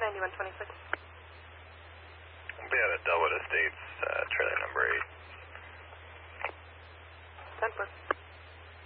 9126. We'll be out at Delwood Estates, trailer number 8. 10-4.